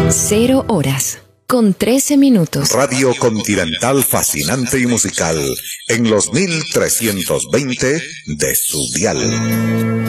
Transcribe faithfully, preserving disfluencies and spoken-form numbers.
Cero horas, con trece minutos. Radio Continental fascinante y musical, en los mil trescientos veinte de su dial.